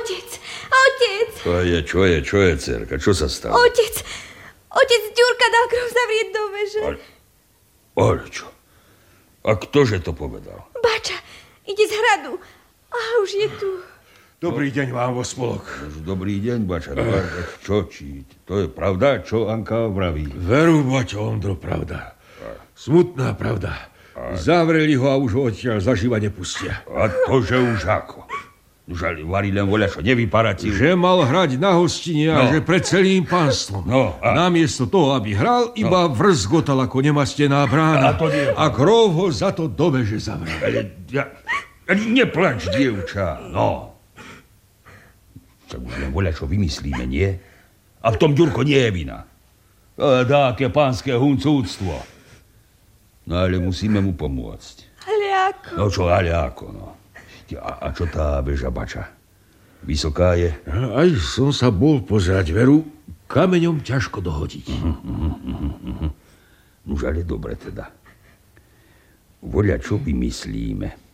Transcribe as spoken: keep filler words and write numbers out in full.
Otec, otec. Čo je, čo je, čo je, dcerka? Čo sa stalo? Otec, otec Ďurka dal krv zavrieť do veže. Ale, ale čo? A ktože to povedal? Bača, ide z hradu. A už je tu. Dobrý deň vám, Vospolok. Dobrý deň, Bača. Čo, či to je pravda, čo Anka vraví? Veru, Bačo, Ondro, pravda. Smutná pravda. Zavreli ho a už ho odtiaľ zaživa nepustia. A to, že už ako? Žali, varí len voľa, čo nevyparatil. Že mal hrať na hostine a no. že pred celým pánstvom. No, a... Namiesto toho, aby hral, iba no. vrzgotal ako nemastená brána. A, to nie... a krov ho za to do veže zavrel. Ale, ja... Neplač, dievča, no. Tak už len voľa, čo vymyslíme, nie? A v tom Ďurko nie je vina. Také pánske huncúctvo. No ale musíme mu pomôcť. Ale ako? No čo, ale ako, no. A, a čo tá veža, Bača? Vysoká je? Aj som sa bol pozerať, veru, kameňom ťažko dohodiť. Uh-huh, uh-huh, uh-huh. Nož ale dobre teda. Voľa, čo vymyslíme?